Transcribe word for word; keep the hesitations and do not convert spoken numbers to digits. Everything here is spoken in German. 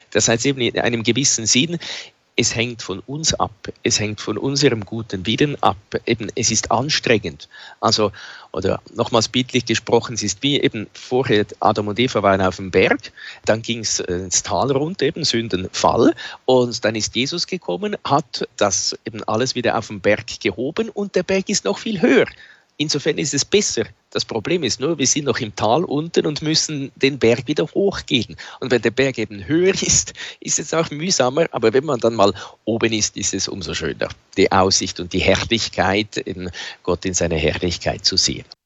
Das heißt eben in einem gewissen Sinn, es hängt von uns ab, es hängt von unserem guten Willen ab. Eben, es ist anstrengend. Also, oder nochmals bildlich gesprochen, es ist wie eben vorher Adam und Eva waren auf dem Berg, dann ging es ins Tal runter, eben Sündenfall, und dann ist Jesus gekommen, hat das eben alles wieder auf den Berg gehoben und der Berg ist noch viel höher. Insofern ist es besser. Das Problem ist nur, wir sind noch im Tal unten und müssen den Berg wieder hochgehen. Und wenn der Berg eben höher ist, ist es auch mühsamer. Aber wenn man dann mal oben ist, ist es umso schöner. Die Aussicht und die Herrlichkeit, eben Gott in seiner Herrlichkeit zu sehen.